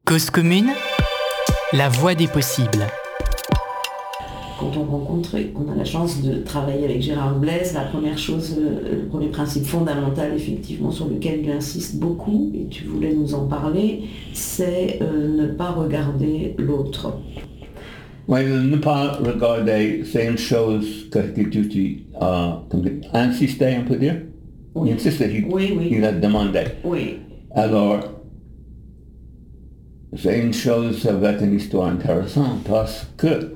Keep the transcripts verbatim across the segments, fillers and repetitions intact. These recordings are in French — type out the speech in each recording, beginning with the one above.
Cause commune, la voie des possibles. Quand on rencontre et qu'on a la chance de travailler avec Gérard Blaise, la première chose, le premier principe fondamental effectivement sur lequel il insiste beaucoup, et tu voulais nous en parler, c'est euh, ne pas regarder l'autre. Oui, ne pas regarder, c'est une chose que tu as uh, insisté, on peut dire. Oui. Il insistait, il, oui, oui. il a demandé. Oui. Alors, c'est une chose avec une histoire intéressante parce que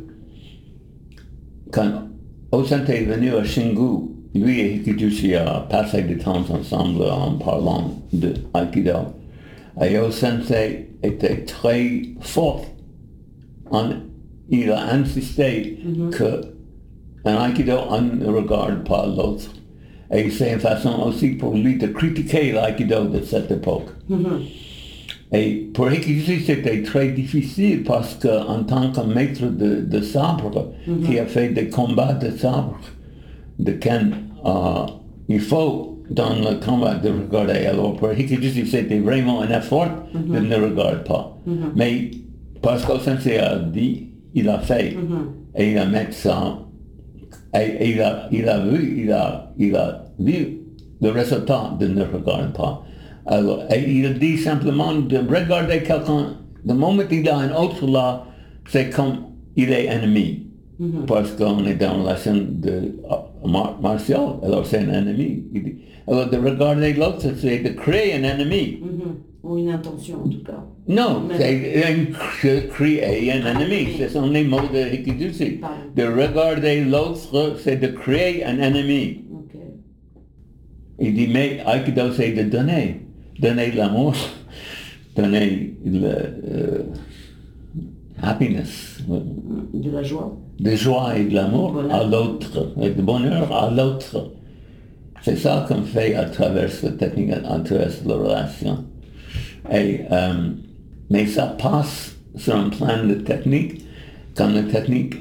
quand Osante est venu à Shingu, lui et Hikijushi a passé du temps ensemble en parlant de Aikido. Et Osante était très fort. En, il a insisté mm-hmm. qu'en Aikido, on ne regarde pas l'autre. Et c'est une façon aussi pour lui de critiquer l'Aikido de cette époque. Mm-hmm. Et pour Hikijushi, c'était très difficile parce qu'en tant que maître de, de sabre, mm-hmm. qui a fait des combats de sabre, de Ken, uh, il faut dans le combat de regarder. Alors pour Hikijushi, c'était vraiment un effort mm-hmm. de ne regarder pas. Mm-hmm. Mais parce que Sensei a dit, il a fait, mm-hmm. et il a mis ça, et, et il, a, il a vu, il a, il a vu le résultat de ne regarder pas. Alors, et il dit simplement de regarder quelqu'un, le moment qu'il a un autre là, c'est comme il est ennemi. Mm-hmm. Parce qu'on est dans la scène de uh, mar- martial, alors c'est un ennemi. Il dit, alors de regarder l'autre, c'est de créer un ennemi. Mm-hmm. Ou une intention en tout cas. Non, mais c'est créer un ah, ennemi, oui. Ce sont les mots de Hikijushi. De regarder l'autre, c'est de créer un ennemi. Okay. Il dit, mais Aikido, c'est de donner. Donner l'amour, donner le euh, happiness. De la joie. De joie et de l'amour à l'autre, et de bonheur à l'autre. C'est ça qu'on fait à travers la technique, à travers la relation. Et, euh, mais ça passe sur un plan de technique, quand la technique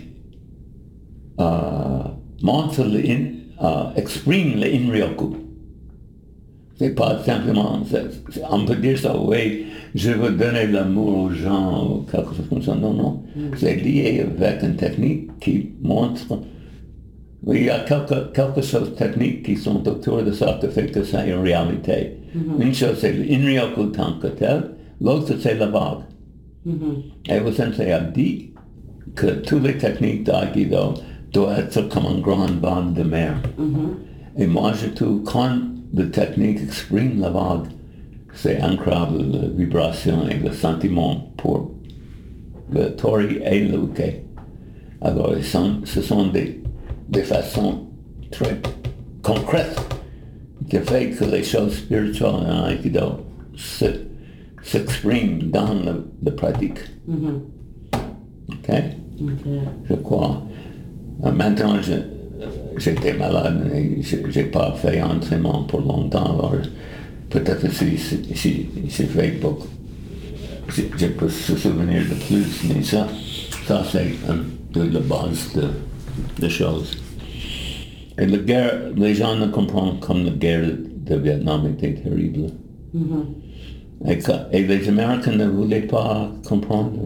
euh, montre, le in, euh, exprime le in-ryoku. C'est pas simplement, c'est, c'est, on peut dire ça, oui, je veux donner l'amour aux gens ou quelque chose comme ça. Non, non. Mm-hmm. C'est lié avec une technique qui montre, oui, il y a quelque, quelque chose de techniques qui sont autour de ça qui fait que c'est une réalité. Mm-hmm. Une chose, c'est l'in-ryoku tant que tel, l'autre, c'est la vague. Mm-hmm. Et le sensei a dit que toutes les techniques d'Aikido doivent être comme une grande bande de mer. Mm-hmm. Et moi, je trouve quand la technique exprime la vague, c'est incroyable, la vibration et le sentiment pour le tori et le uke. Alors, sont, ce sont des, des façons très concrètes qui font que les choses spirituelles en Aikido se, s'expriment dans la pratique. Mm-hmm. OK? Okay. Je crois. Maintenant, je... J'étais malade et je n'ai pas fait entraînement pour longtemps, alors peut-être si, si, si, si fait beaucoup, je, je peux se souvenir de plus, mais ça, ça c'est un de la base de, de choses. Et la guerre, les gens ne comprennent comme la guerre de Vietnam était terrible. Mm-hmm. Et, et les Américains ne voulaient pas comprendre.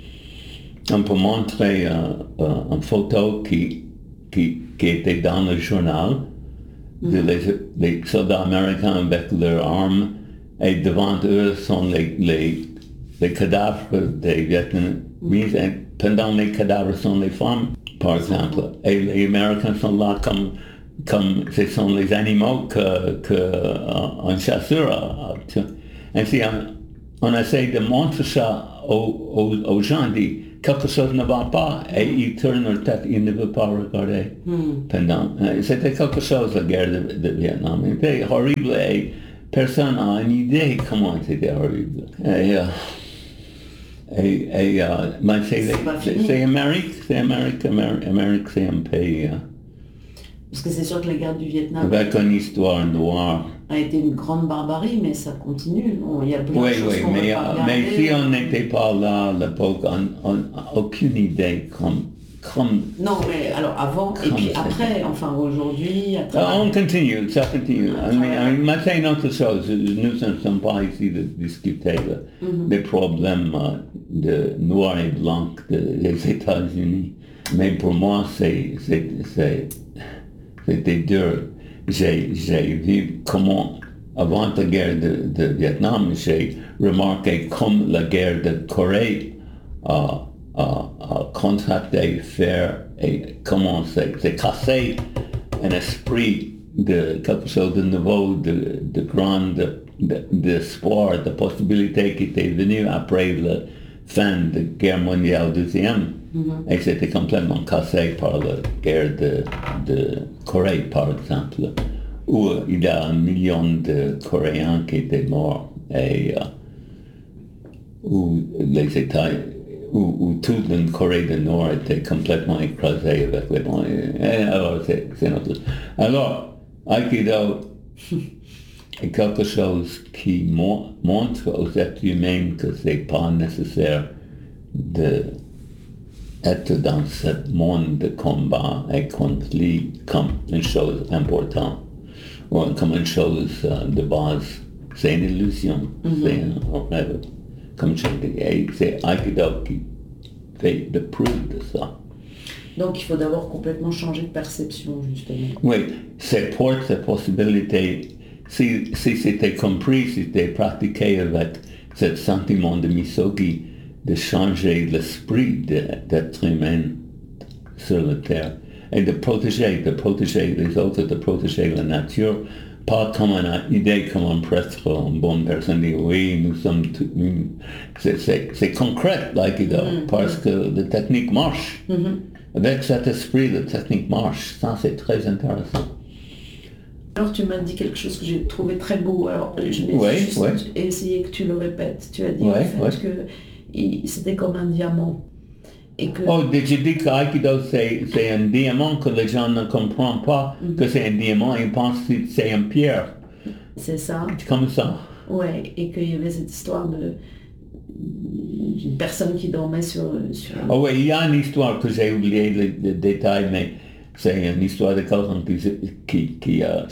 On peut montrer euh, euh, une photo qui Qui, qui était dans le journal de mm-hmm. les, les soldats américains avec leurs armes et devant eux sont les, les, les cadavres des Vietnamiens mm-hmm. et pendant les cadavres sont les femmes par exemple et les Américains sont là comme, comme ce sont les animaux que, que uh, un chasseur a, a ainsi on, on essaie de montrer ça aux, aux, aux gens dit quelque chose ne va pas et ils tournent leur tête, ils ne veulent pas regarder mm. pendant. C'était quelque chose, la guerre de, de Vietnam. C'était horrible et personne n'a une idée comment c'était horrible. Et, euh, et, et euh, ben c'est, c'est, c'est Amérique, c'est Amérique, Amérique, Amérique c'est un pays. Euh, Parce que c'est sûr que la guerre du Vietnam avec une histoire noire a été une grande barbarie, mais ça continue. Bon, il y a plein oui, de choses oui, qu'on mais, va pas mais regarder. si on n'était pas là à l'époque, on n'a aucune idée comme comme... Non, mais alors avant et puis après, enfin aujourd'hui... Après... Uh, on continue, ça continue. I mean, I mean, maintenant, une autre chose, nous ne sommes pas ici de discuter le, mm-hmm. les problèmes uh, de noir et blanc de, des États-Unis, mais pour moi, c'est, c'est, c'est, c'était dur. J'ai, j'ai vu comment, avant la guerre de, de Vietnam, j'ai remarqué comme la guerre de Corée a uh, uh, uh, contracté, faire et comment c'est, c'est cassé un esprit de quelque chose de nouveau, de, de grand de, de, d'espoir, de possibilité qui était venu après la fin de la guerre mondiale deuxième. Mm-hmm. Et c'était complètement cassé par la guerre de, de Corée, par exemple, où il y a un million de Coréens qui étaient morts et uh, où les États, où, où toute la Corée du Nord était complètement écrasée avec les bons. Et alors, c'est, c'est notre... Alors, Aikido est quelque chose qui mo- montre aux êtres humains que c'est pas nécessaire de être dans ce monde de combat et conflit comme une chose importante ou comme une chose uh, de base. C'est une illusion, mm-hmm. c'est un rêve. Comme je dis, et c'est Aikido qui fait le preuve de ça. Donc il faut d'abord complètement changer de perception, justement. Oui, c'est pour cette possibilité, si, si c'était compris, si c'était pratiqué avec ce sentiment de misogi, de changer l'esprit de, d'être humain sur la terre et de protéger, de protéger les autres, de protéger la nature, pas comme une idée, comme un prêtre, une bonne personne dit oui, nous sommes tous, c'est, c'est, c'est concret, l'aïkido, mm-hmm. parce que la technique marche. Mm-hmm. Avec cet esprit, la technique marche. Ça, c'est très intéressant. Alors, tu m'as dit quelque chose que j'ai trouvé très beau. Alors, je vais oui, juste oui. essayer que tu le répètes. Tu as dit oui, en fait oui. que il, c'était comme un diamant. Et que... Oh, j'ai dit que Aikido, c'est, c'est un diamant que les gens ne comprennent pas, mm-hmm. que c'est un diamant, ils pensent que c'est une pierre. C'est ça. C'est comme ça. Ouais, et qu'il y avait cette histoire de d'une personne qui dormait sur... sur... Oh oui, il y a une histoire que j'ai oublié le, le détail, mais c'est une histoire de quelqu'un qui, qui, qui, a,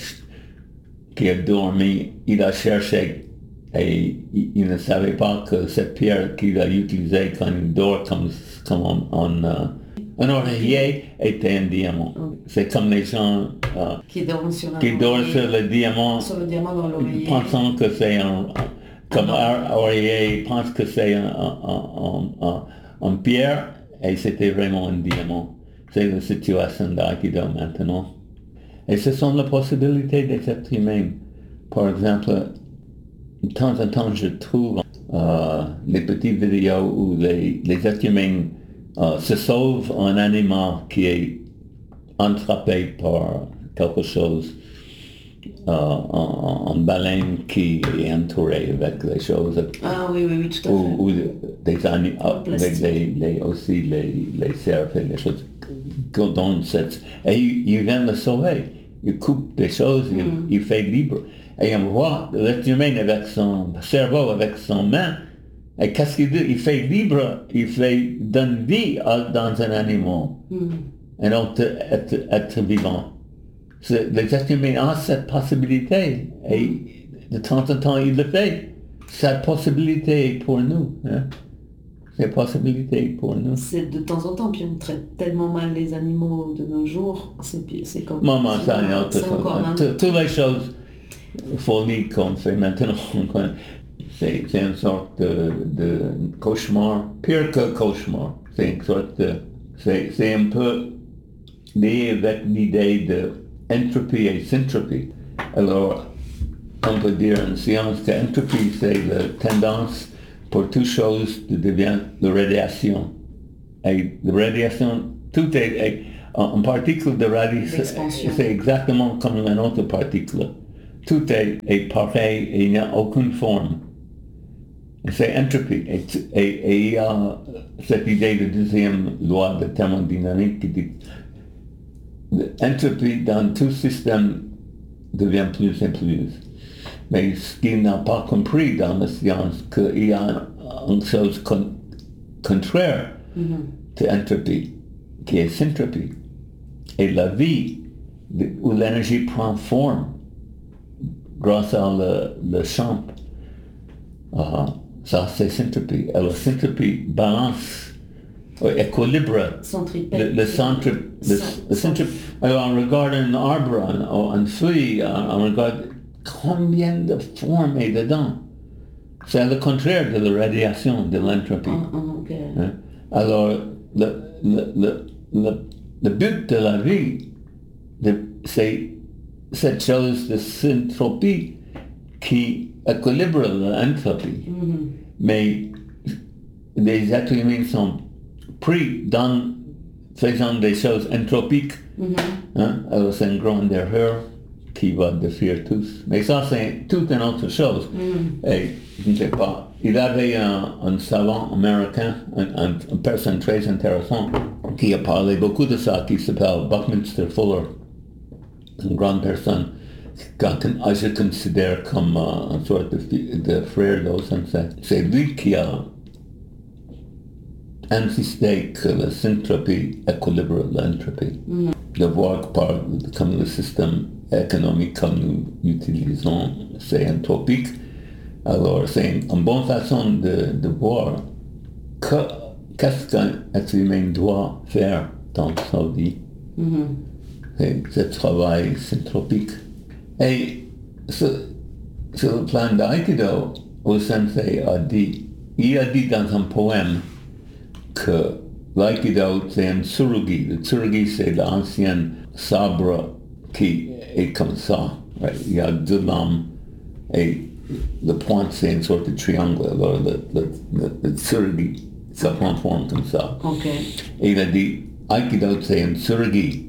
qui a dormi, il a cherché et il, il ne savait pas que cette pierre qu'il a utilisée quand il dort comme, comme en, en, uh, un oreiller était un diamant. Okay. C'est comme les gens uh, qui dorment sur, qui dorment sur le diamant, sur le diamant dans l'oreiller, pensant que c'est un... Comme ah oreiller pense que c'est un, un, un, un, un pierre et c'était vraiment un diamant. C'est la situation d'Aikido maintenant. Et ce sont les possibilités des êtres humains. Par exemple, de temps en temps, je trouve euh, les petites vidéos où les, les êtres humains euh, se sauvent un animal qui est attrapé par quelque chose. Euh, en, en baleine qui est entourée avec les choses. Ah oui, oui, oui, tout à ou, fait. Ou des animaux, avec les, les, aussi les, les cerfs et les choses dans cette... Et il, il vient le sauver. Il coupe des choses, mm. il, il fait libre. Et on voit l'être humain avec son cerveau, avec son main. Et qu'est-ce qu'il dit? Il fait libre, il fait donne vie dans un animal. Mm. Et donc être, être vivant. C'est, les êtres humains ont cette possibilité et de temps en temps ils le font. Cette possibilité est pour nous. Hein? Cette possibilité est pour nous. C'est de temps en temps, puis on traite tellement mal les animaux de nos jours. C'est, c'est comme... Maman, ça est autre chose. Toutes les choses folies qu'on fait maintenant, c'est, c'est une sorte de, de cauchemar, pire que cauchemar. C'est une sorte de... C'est, c'est un peu lié avec l'idée de entropie et syntropie. Alors, on peut dire en science que entropie, c'est la tendance pour toute chose de devenir la radiation. Et la radiation, tout est, est en particule de radiation, c'est exactement comme une autre particule. Tout est, est pareil et il n'y a aucune forme. Et c'est entropie. Et, et, et il y a cette idée de deuxième loi de thermodynamique qui dit l'entropie dans tout système devient plus et plus. Mais ce qu'il n'a pas compris dans la science, qu'il y a une chose con- contraire mm-hmm. de l'entropie. qui est syntropie. Et la vie, où l'énergie prend forme grâce à le, le champ, uh, ça c'est syntropie. Alors syntropie balance, euh, équilibre le, le centre. Le, le centre. Alors on regarde un arbre, un, un feuille, on, on regarde combien de formes est dedans. C'est le contraire de la radiation, de l'entropie. Oh, oh, okay. Hein? Alors le, le, le, le, le but de la vie, de, c'est cette chose de syntropie qui équilibre l'entropie. Mm-hmm. Mais les êtres humains sont pris dans faisant des choses entropiques. Mm-hmm. Hein? Alors c'est une grande erreur qui va détruire tous. Mais ça c'est toute une autre chose. Mm. Et je ne sais pas, il y avait un, un savant américain, un, un, une personne très intéressante qui a parlé beaucoup de ça, qui s'appelle Buckminster Fuller, une grande personne que je considère comme uh, une sorte de, de frère d'Osense. C'est lui qui a insisté que la syntropie équilibre l'entropie. Mm. De voir par, comme le système économique comme nous utilisons, c'est entropique. Alors c'est une bonne façon de, de voir que, qu'est-ce qu'un être humain doit faire dans sa vie. Mm-hmm. Et ce travail syntropique. Et sur, sur le plan d'aïkido, Osensei a dit, il a dit dans un poème que l'aïkido c'est un tsurugi. Le tsurugi c'est l'ancien sabre qui est comme ça. Right? Il y a deux lames et le point c'est une sorte de triangle. Alors le, le, le, le tsurugi, ça prend forme comme ça. Okay. Et il a dit, Aikido c'est un tsurugi.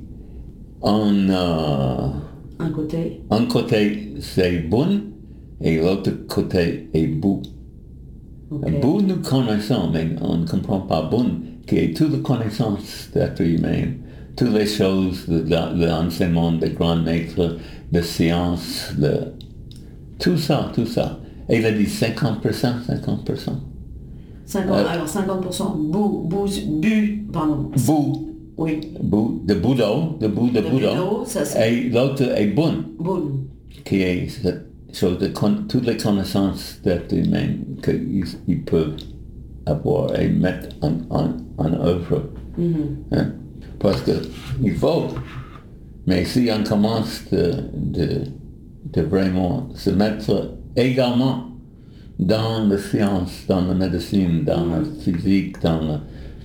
En, euh, un côté. Un côté c'est bun et l'autre côté est bu. Okay. Bu nous connaissons, mais on ne comprend pas bun, qui est toute la connaissance d'être humain. Toutes les choses, de, de l'enseignement des grands maîtres, de science, de, tout ça, tout ça. Et il a dit cinquante pour cent, cinquante pour cent. cinquante, euh, alors cinquante pour cent bu, bu, bu, pardon. Bu. Oui. Bu, de Budo, de Bu de Budo. Et l'autre est Bun. Bun. Qui est cette chose de con, toutes les connaissances d'être humain qu'ils ils peuvent avoir et mettre en, en, en œuvre. Mm-hmm. Hein? Parce qu'il faut. Mais si on commence de, de, de vraiment se mettre également dans la science, dans la médecine, dans la physique, dans la,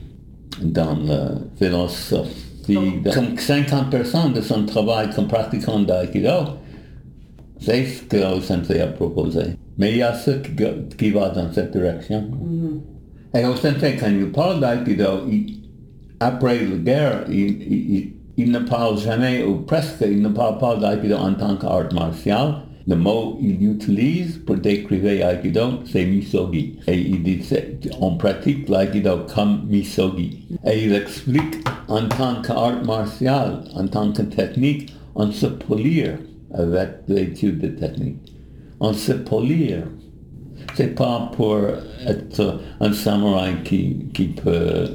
dans la philosophie, comme cinquante pour cent de son travail comme pratiquant d'aïkido, c'est ce que Osensei a proposé. Mais il y a ceux qui, qui vont dans cette direction. Mm-hmm. Et Osensei, quand il parle d'aïkido, il, après la guerre, il, il, il ne parle jamais, ou presque, il ne parle pas d'aïkido en tant qu'art martial. Le mot qu'il utilise pour décrire l'aïkido, c'est misogi. Et il dit, on pratique l'aïkido comme misogi. Et il explique, en tant qu'art martial, en tant que technique, on se polir avec l'étude de technique. On se polir. C'est pas pour être un samouraï qui, qui peut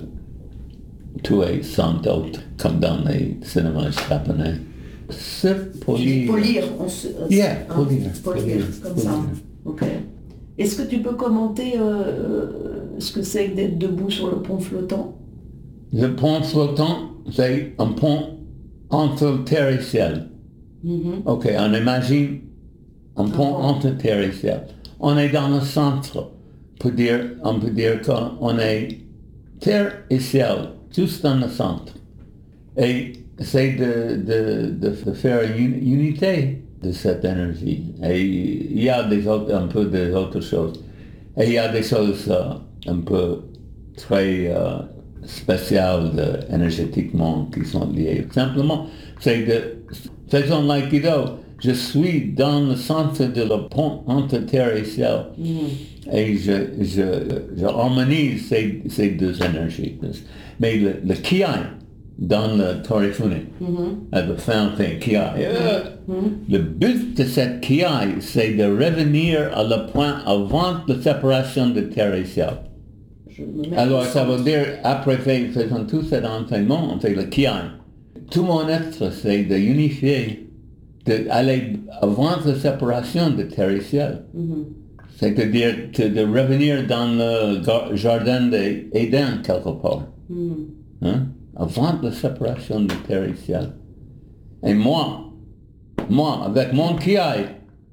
tuer sans doute, comme dans les cinémas japonais. Se polir. Polir, on se... Yeah, polir. Hein, polir, polir, comme polir. Ça. Ok. Est-ce que tu peux commenter euh, ce que c'est que d'être debout sur le pont flottant? Le pont flottant, c'est un pont entre terre et ciel. Mm-hmm. Ok, on imagine un pont ah, entre terre et ciel. On est dans le centre. Pour dire, on peut dire qu'on est terre et ciel, juste dans le centre. Et c'est de, de, de faire une unité de cette énergie. Et il y a des autres, un peu des autres choses. Et il y a des choses uh, un peu très uh, spéciales uh, énergétiquement qui sont liées. Simplement, c'est de, faisons l'aïkido, je suis dans le centre de le pont entre terre et ciel. Mm. Et je, je, je harmonise ces, ces deux énergies. Mais le, le kiai, dans le Torifune, mm-hmm. à la fin, c'est kiai. Mm-hmm. Le but de cette kiai, c'est de revenir à le point avant la séparation de terre et ciel. je me mets Alors, au ça veut centre. dire, après fait- faisant tout cet entraînement, on fait le kiai. Tout mon être, c'est de unifier, d'aller avant la séparation de terre et ciel. Mhm. C'est-à-dire de, de revenir dans le gar- jardin d'Éden quelque part. Mhm. Hein? Avant la séparation de terre et ciel. Et moi, moi, avec mon kiai,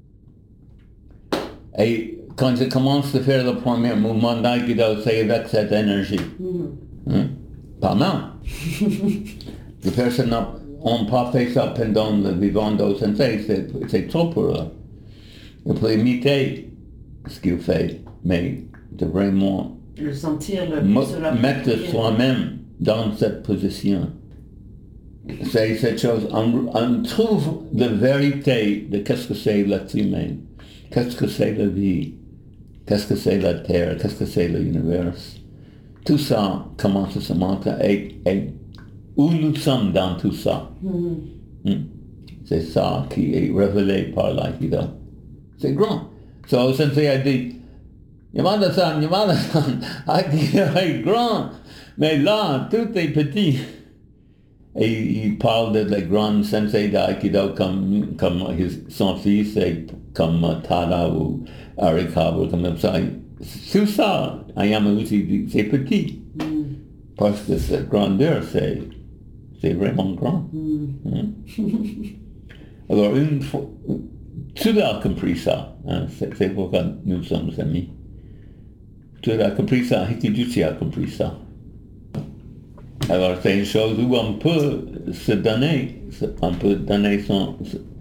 et quand je commence à faire le premier mouvement d'aïkido, c'est avec cette énergie. Mhm. Hein? Pas mal. Les personnes n'ont pas fait ça pendant le vivant d'O Sensei, c'est, c'est trop pour eux. Il faut imiter ce qu'il fait, mais de vraiment Le sentir, le mo- se mettre l'approprier. soi-même dans cette position. C'est cette chose, on, on trouve la vérité de qu'est-ce que c'est l'être humain, qu'est-ce que c'est la vie, qu'est-ce que c'est la terre, qu'est-ce que c'est l'univers. Tout ça commence à se montrer et, et où nous sommes dans tout ça. Mhm. Hmm. C'est ça qui est révélé par l'aïkido. C'est grand. So, Sensei a dit, Yamada-san, Yamada-san, l'aïkido est grand, mais là, tout est petit. Et il parle de les grands sensei d'aïkido comme, comme his, son fils et comme Tada ou Arikawa, comme ça. Tout ça, à Yamauchi dit, c'est petit. Mhm. Parce que cette grandeur, c'est, c'est vraiment grand. Mhm. Hein? Alors, une fois, tu as compris ça, hein? c'est, c'est pourquoi nous sommes amis. Tu as compris ça, Hikijuchi a compris ça. Alors, c'est une chose où on peut se donner, on peut donner son,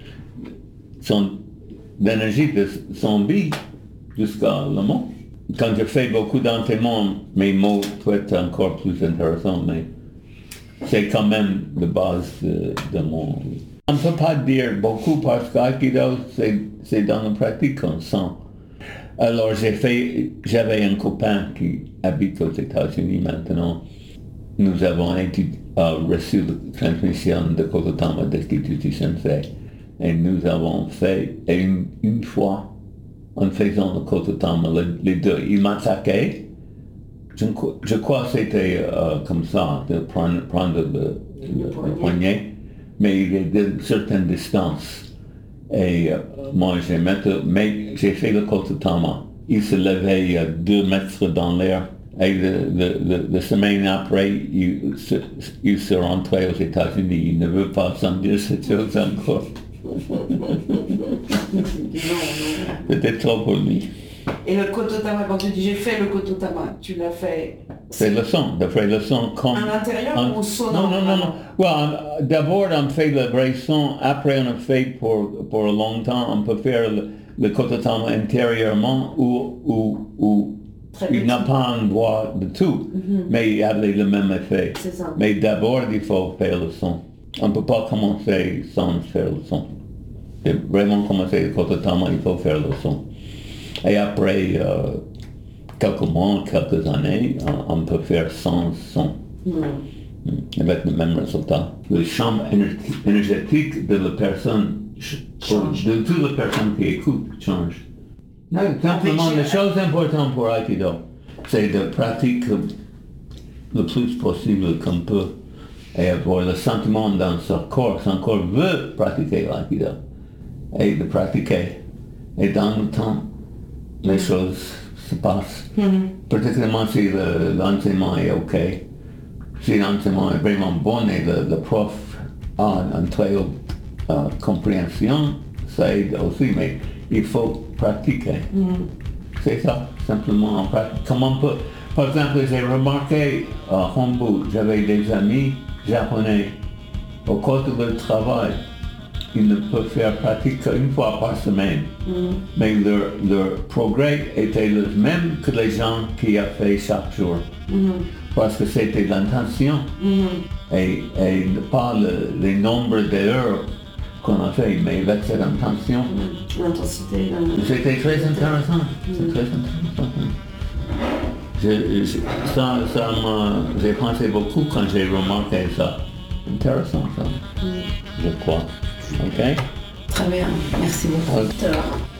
son l'énergie de son vie jusqu'à le monde. Quand je fais beaucoup d'entraînement, mes mots peuvent être encore plus intéressants, mais c'est quand même la base de, de mon... On ne peut pas dire beaucoup parce qu'Aikido, c'est, c'est dans la pratique qu'on sent. Alors j'ai fait, j'avais un copain qui habite aux États-Unis maintenant. Nous avons étudié, euh, reçu la transmission de Kototama de Kichuchi Sensei et nous avons fait, et une, une fois, en faisant le Kototama, les, les deux, il m'a attaqué. Je, je crois que c'était euh, comme ça, de prendre, prendre le, le, le poignet. poignet, mais il est de certaines distances. Et euh, moi, j'ai, mettre, mais, j'ai fait le Kototama. Il se levait euh, deux mètres dans l'air. Et le, le, le, la semaine après, il se, il se rentrait aux États-Unis. Il ne veut pas s'en dire cette chose encore. Non, non. C'était trop pour lui. Et le Kototama, quand tu dis j'ai fait le Kototama, tu l'as fait... C'est le son, d'après le son comme... À l'intérieur en, ou au son? Non, non, non, non. Well, d'abord on fait le vrai son, après on a fait pour, pour longtemps, on peut faire le, le Kototama intérieurement ou, ou, ou il n'a pas un droit de tout, mm-hmm. mais il avait le même effet. C'est ça. Mais d'abord il faut faire le son. On ne peut pas commencer sans faire le son. Et vraiment commencer le Kototama, il faut faire le son. Et après euh, quelques mois, quelques années, on, on peut faire sans son. Mm. Avec le même résultat. Le champ énergétique de la personne, change. de toute la personne qui écoute, change. Non, simplement, la chose importante pour Aikido, c'est de pratiquer le plus possible qu'on peut et avoir le sentiment dans son corps, son corps veut pratiquer l'Aikido, et de pratiquer. Et dans le temps, les choses se passent. Mm-hmm. Particulièrement si le, l'enseignement est OK. Si l'enseignement est vraiment bon et le, le prof a une très haute euh, compréhension, ça aide aussi, mais il faut pratiquer. Mm-hmm. C'est ça, simplement en pratique. Comment on peut... Par exemple, j'ai remarqué à Hombu, j'avais des amis japonais, au cours de leur travail, ils ne peuvent faire pratique qu'une fois par semaine. Mm. Mais leur, leur progrès était le même que les gens qui ont fait chaque jour. Mm. Parce que c'était l'intention mm. et, et pas le, les nombres d'heures qu'on a fait, mais avec cette intention. Mm. L'intensité. La... C'était très intéressant. Mm. C'est très intéressant. Je, je, ça, ça m'a, j'ai pensé beaucoup quand j'ai remarqué ça. Intéressant ça, mm. je crois. OK? Très bien, merci beaucoup. Okay.